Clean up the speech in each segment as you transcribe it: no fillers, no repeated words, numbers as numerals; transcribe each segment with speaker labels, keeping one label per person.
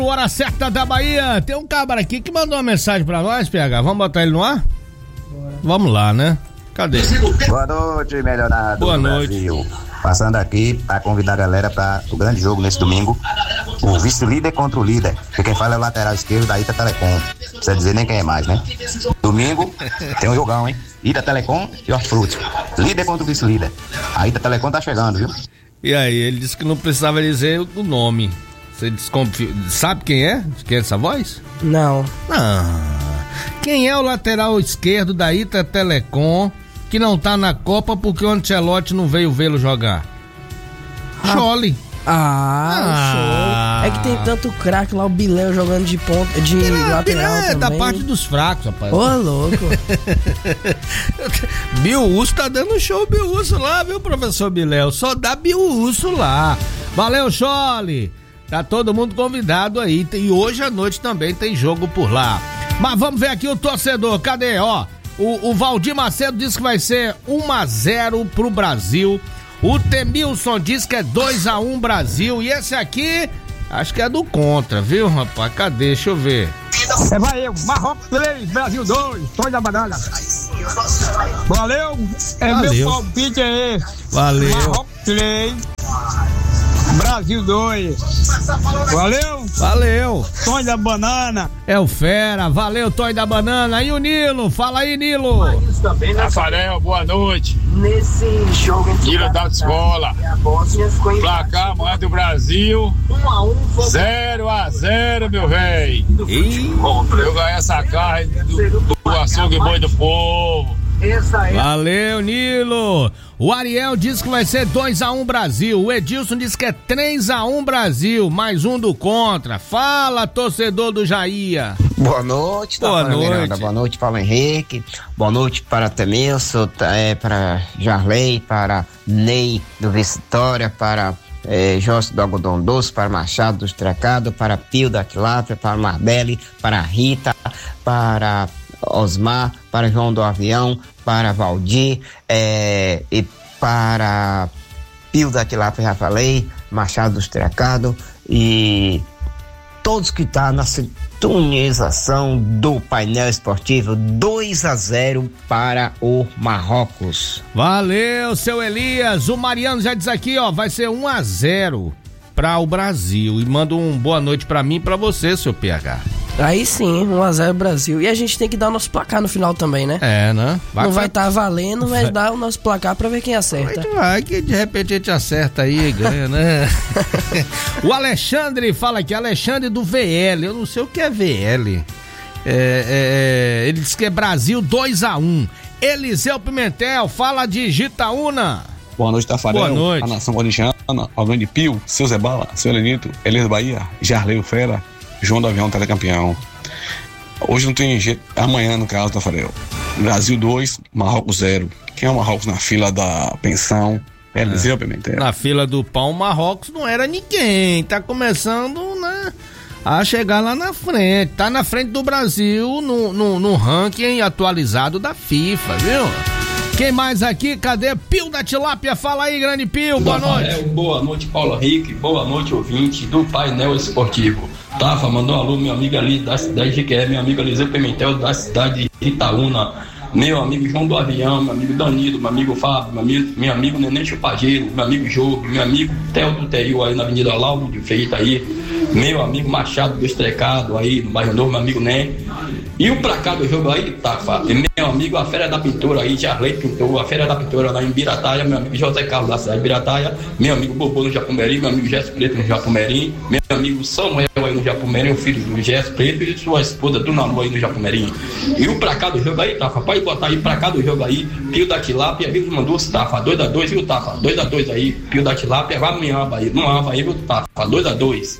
Speaker 1: Hora certa da Bahia. Tem um cabra aqui que mandou uma mensagem pra nós, PH. Vamos botar ele no ar? Vamos lá, né? Cadê?
Speaker 2: Boa noite, melhorado.
Speaker 1: Boa noite.
Speaker 2: Brasil. Passando aqui para convidar a galera para o grande jogo nesse domingo. O vice-líder contra o líder. Que quem fala é o lateral esquerdo da Ita Telecom. Não precisa dizer nem quem é mais, né? Domingo tem um jogão, hein? Ita Telecom e Hortifruti. Líder contra o vice-líder. A Ita Telecom tá chegando, viu?
Speaker 1: E aí, ele disse que não precisava dizer o nome. Você desconfia. Sabe quem é? Quem é essa voz?
Speaker 3: Não.
Speaker 1: Quem é o lateral esquerdo da Ita Telecom que não tá na Copa porque o Ancelotti não veio vê-lo jogar? Chole.
Speaker 3: Show. É que tem tanto craque lá, o Bilel jogando de ponta, de lateral também.
Speaker 1: Da parte dos fracos, rapaz.
Speaker 3: Ô, louco.
Speaker 1: Biusso tá dando show, Biusso lá, viu, professor Bilel? Só dá Biusso lá. Valeu, Chole. Tá todo mundo convidado aí. E hoje à noite também tem jogo por lá. Mas vamos ver aqui o torcedor. Cadê? Ó, o Valdir Macedo disse que vai ser 1-0 pro Brasil. O Temilson diz que é 2-1 Brasil. E esse aqui, acho que é do contra, viu, rapaz? Cadê? Deixa eu ver.
Speaker 4: Valeu, Marrocos 3, Brasil 2, Tonho da Banana. Valeu, meu palpite é esse.
Speaker 1: Valeu.
Speaker 4: Marrocos 3, Brasil 2.
Speaker 1: Valeu.
Speaker 4: Tonho da Banana.
Speaker 1: É o fera. Valeu, Tonho da Banana. E o Nilo? Fala aí, Nilo.
Speaker 5: Rafael, boa noite. Nesse jogo Nilo da escola. Placar amanhã do Brasil 0-0, meu velho. Eu ganhei essa carne do açougue boi do povo.
Speaker 1: Valeu, Nilo. O Ariel disse que vai ser 2-1 Brasil. O Edilson disse que é 3-1 Brasil. Mais um do contra. Fala, torcedor do Jair.
Speaker 6: Boa noite,
Speaker 1: boa noite.
Speaker 6: Boa noite, Paulo Henrique. Boa noite para Temilson, para Jarley, para Ney do Vitória, para Jorge do Algodão Doce, para Machado do Estrecado, para Pio da Tilápia, para Marbelli, para Rita, para Osmar, para João do Avião, para Valdir, e para Pio da Tilápia, já falei, Machado do Estrecado e todos que estão na sintonização do painel esportivo. 2-0 para o Marrocos.
Speaker 1: Valeu, seu Elias. O Mariano já diz aqui, ó, vai ser 1-0 para o Brasil. E manda um boa noite para mim e para você, seu PH.
Speaker 3: Aí sim, 1-0 Brasil. E a gente tem que dar o nosso placar no final também, né?
Speaker 1: Né?
Speaker 3: Não vai estar valendo, mas dá o nosso placar pra ver quem acerta.
Speaker 1: Vai que de repente a gente acerta aí e ganha, né? O Alexandre fala aqui, Alexandre do VL. Eu não sei o que é VL. Ele diz que é Brasil 2-1. Eliseu Pimentel fala de Gitaúna.
Speaker 7: Boa noite, Tafarel.
Speaker 1: Boa noite.
Speaker 7: A nação corintiana, ao grande Pio, seu Zé Bala, seu Elenito, Elias Bahia, Jarley o Fera, João do Avião, telecampeão. Hoje não tem jeito, amanhã no caso, Tafarel. Brasil 2, Marrocos 0. Quem é o Marrocos na fila da pensão? Eliseu Pimentel.
Speaker 1: Na fila do pão, Marrocos não era ninguém. Tá começando, né, a chegar lá na frente. Tá na frente do Brasil no ranking atualizado da FIFA, viu? Quem mais aqui? Cadê? Pio da Tilápia, fala aí, grande Pio, boa noite.
Speaker 8: Boa noite, Paulo Henrique, boa noite, ouvinte do painel esportivo. Tafa, mandou um alô, meu amigo ali da cidade de Jequié, meu amigo Eliseu Pimentel da cidade de Itaúna, meu amigo João do Avião, meu amigo Danilo, meu amigo Fábio, meu amigo Neném Chupageiro, meu amigo Jogo, meu amigo Theo do Teil aí na Avenida Lauro de Feita aí, meu amigo Machado do Estrecado aí no Bairro Novo, meu amigo Nen. E o placar do jogo aí, Tafa, meu amigo a Feira da Pintura aí, Jarley pintou a Feira da Pintura lá em Birataia, meu amigo José Carlos da cidade de Birataia, meu amigo Bobô no Japumerim, meu amigo Jéssica Preto no Japumerim, meu amigo Samuel aí no Japumerim, o filho do Jéssica Preto e sua esposa do Nalu aí no Japumerim. E o placar do jogo aí, Tafa, pode botar aí placar do jogo aí, Pio da Tilápia, viu, mandou Tafa, 2-2, viu, Tafa, 2-2 aí, Pio da Tilápia, vai amanhã, não Havaí, viu, Tafa, 2-2.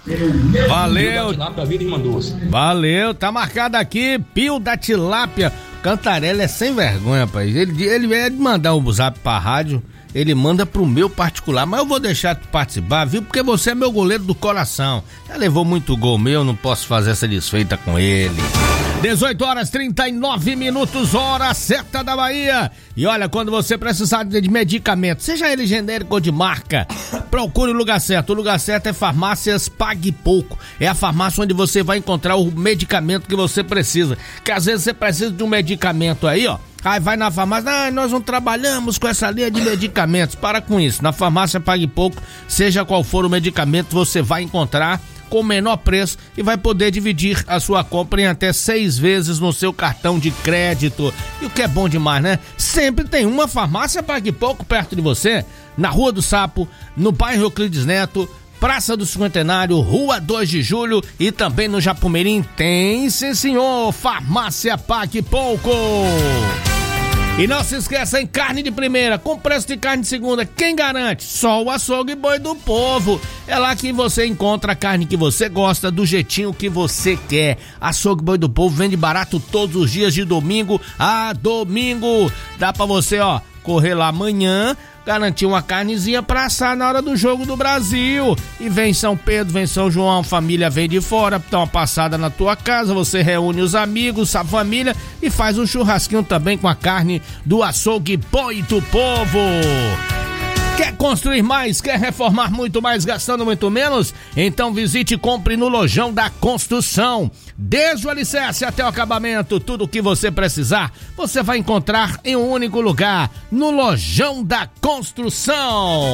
Speaker 1: Valeu, tá marcado aqui, Pio da Tilápia. Cantarela é sem vergonha, rapaz. Ele é de mandar um zap pra rádio, ele manda pro meu particular, mas eu vou deixar tu participar, viu? Porque você é meu goleiro do coração. Já levou muito gol meu, não posso fazer essa desfeita com ele. 18h39, hora certa da Bahia. E olha, quando você precisar de medicamento, seja ele genérico ou de marca, procure o lugar certo. O lugar certo é Farmácias Pague Pouco. É a farmácia onde você vai encontrar o medicamento que você precisa. Que às vezes você precisa de um medicamento aí, ó. Aí vai na farmácia, nós não trabalhamos com essa linha de medicamentos. Para com isso. Na Farmácia Pague Pouco, seja qual for o medicamento, você vai encontrar com o menor preço e vai poder dividir a sua compra em até 6 vezes no seu cartão de crédito. E o que é bom demais, né? Sempre tem uma Farmácia Pague Pouco perto de você, na Rua do Sapo, no bairro Euclides Neto, Praça do Cinquentenário, Rua 2 de Julho e também no Japumirim tem, sim senhor, Farmácia Pague Pouco. E não se esqueça, em carne de primeira, com preço de carne de segunda, quem garante? Só o Açougue Boi do Povo. É lá que você encontra a carne que você gosta, do jeitinho que você quer. Açougue Boi do Povo vende barato todos os dias de domingo a domingo. Dá pra você, ó, correr lá amanhã, garantir uma carnezinha pra assar na hora do jogo do Brasil. E vem São Pedro, vem São João, família vem de fora, dá uma passada na tua casa, você reúne os amigos, a família e faz um churrasquinho também com a carne do Açougue Boi do Povo. Quer construir mais? Quer reformar muito mais gastando muito menos? Então visite e compre no Lojão da Construção. Desde o alicerce até o acabamento, tudo o que você precisar, você vai encontrar em um único lugar, no Lojão da Construção.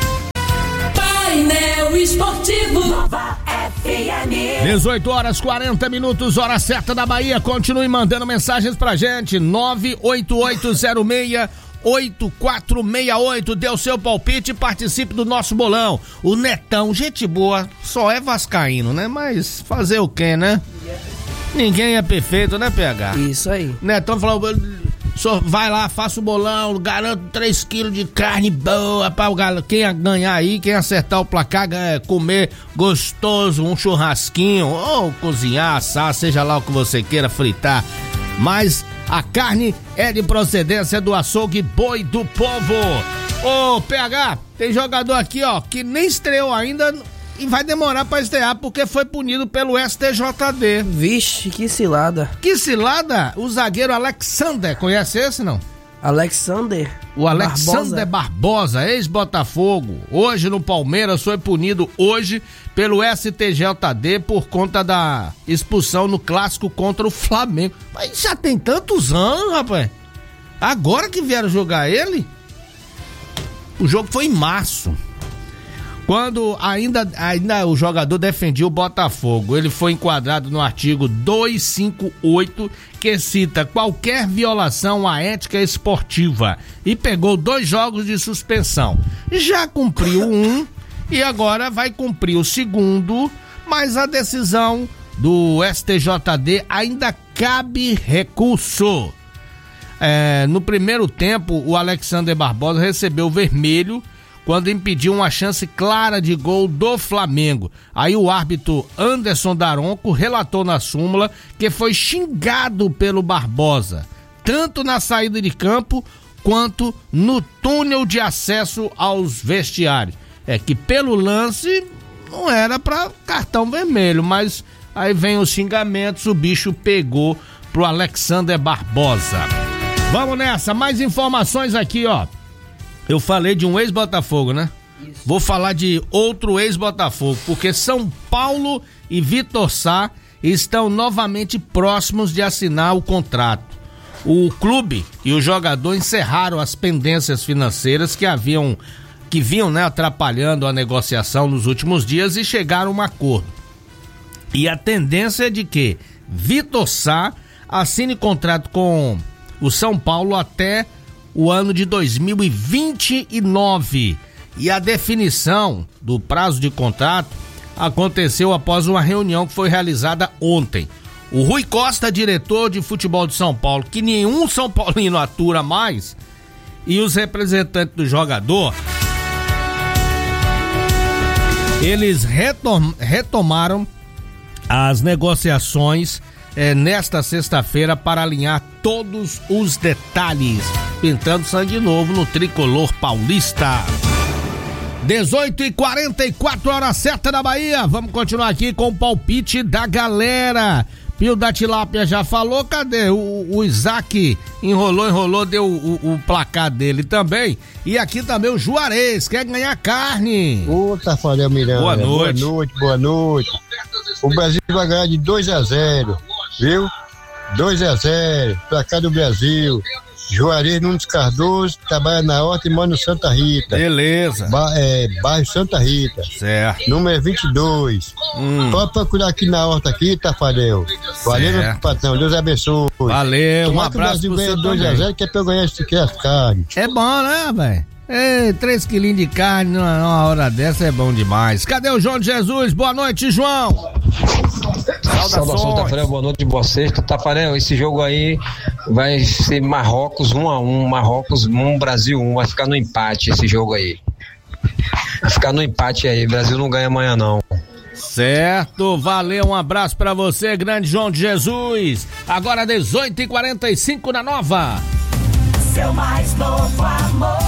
Speaker 9: Painel Esportivo Nova FM.
Speaker 1: 18h40, hora certa da Bahia. Continue mandando mensagens pra gente. 98806-8468, dê o seu palpite e participe do nosso bolão. O Netão, gente boa, só é vascaíno, né? Mas fazer o quê, né? Ninguém é perfeito, né, PH?
Speaker 3: Isso aí.
Speaker 1: Netão falou, só vai lá, faça o bolão, garanto 3 quilos de carne boa pra o galo. Quem ganhar aí, quem acertar o placar, comer gostoso, um churrasquinho, ou cozinhar, assar, seja lá o que você queira, fritar. Mas a carne é de procedência do Açougue Boi do Povo. Ô, PH, tem jogador aqui, ó, que nem estreou ainda e vai demorar pra estrear porque foi punido pelo STJD.
Speaker 3: Vixe, que cilada.
Speaker 1: Que cilada? O zagueiro Alexander, conhece esse, não?
Speaker 3: Alexander?
Speaker 1: O Alexander Barbosa, ex-Botafogo, hoje no Palmeiras, foi punido hoje pelo STJD por conta da expulsão no clássico contra o Flamengo. Mas já tem tantos anos, rapaz. Agora que vieram jogar ele? O jogo foi em março. Quando ainda o jogador defendia o Botafogo, ele foi enquadrado no artigo 258, que cita qualquer violação à ética esportiva, e pegou 2 jogos de suspensão. Já cumpriu um e agora vai cumprir o segundo, mas a decisão do STJD ainda cabe recurso. No primeiro tempo, o Alexander Barbosa recebeu vermelho quando impediu uma chance clara de gol do Flamengo. Aí o árbitro Anderson Daronco relatou na súmula que foi xingado pelo Barbosa, tanto na saída de campo quanto no túnel de acesso aos vestiários. É que pelo lance não era para cartão vermelho, mas aí vem os xingamentos, o bicho pegou pro Alexander Barbosa. Vamos nessa, mais informações aqui, ó. Eu falei de um ex-Botafogo, né? Isso. Vou falar de outro ex-Botafogo, porque São Paulo e Vitor Sá estão novamente próximos de assinar o contrato. O clube e o jogador encerraram as pendências financeiras que vinham, né, atrapalhando a negociação nos últimos dias e chegaram a um acordo. E a tendência é de que Vitor Sá assine contrato com o São Paulo até o ano de 2029, e a definição do prazo de contrato aconteceu após uma reunião que foi realizada ontem. O Rui Costa, diretor de futebol de São Paulo, que nenhum São Paulino atura mais, e os representantes do jogador, eles retomaram as negociações nesta sexta-feira para alinhar todos os detalhes, pintando sangue novo no tricolor paulista. 18h44, hora certa da Bahia. Vamos continuar aqui com o palpite da galera. Pio da Tilápia já falou, cadê? O Isaac enrolou, deu o placar dele também. E aqui também o Juarez, quer ganhar carne.
Speaker 10: Ô, Tafarel Miranda. Boa noite. O Brasil vai ganhar de 2-0, viu? 2-0, placar do Brasil. Juarez Nunes Cardoso, trabalha na horta e mora no Santa Rita.
Speaker 1: Beleza.
Speaker 10: Bairro Santa Rita.
Speaker 1: Certo.
Speaker 10: Número 22. Pode procurar aqui na horta aqui, Tafarel. Valeu, meu patrão, Deus abençoe.
Speaker 1: Valeu, um abraço
Speaker 10: pro Brasil ganha 2-0, que é pra eu ganhar as carnes.
Speaker 1: É bom, né, velho? 3 quilinhos de carne numa hora dessa é bom demais. Cadê o João de Jesus? Boa noite, João.
Speaker 11: Saudações, Tafarel, boa noite, boa sexta. Tafarel, esse jogo aí vai ser Marrocos 1-1, Marrocos 1, Brasil 1, vai ficar no empate esse jogo aí. Vai ficar no empate aí, Brasil não ganha amanhã não.
Speaker 1: Certo, valeu, um abraço pra você, grande João de Jesus. Agora 18h45 na Nova.
Speaker 9: Seu mais novo amor,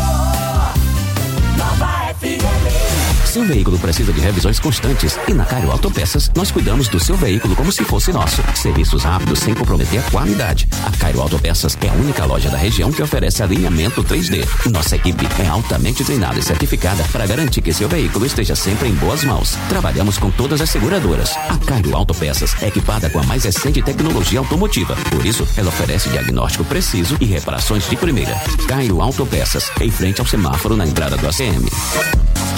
Speaker 9: Nova FM.
Speaker 12: Seu veículo precisa de revisões constantes e na Cairo Autopeças nós cuidamos do seu veículo como se fosse nosso. Serviços rápidos sem comprometer a qualidade. A Cairo Autopeças é a única loja da região que oferece alinhamento 3D. Nossa equipe é altamente treinada e certificada para garantir que seu veículo esteja sempre em boas mãos. Trabalhamos com todas as seguradoras. A Cairo Autopeças é equipada com a mais recente tecnologia automotiva. Por isso, ela oferece diagnóstico preciso e reparações de primeira. Cairo Autopeças, em frente ao semáforo na entrada do ACM.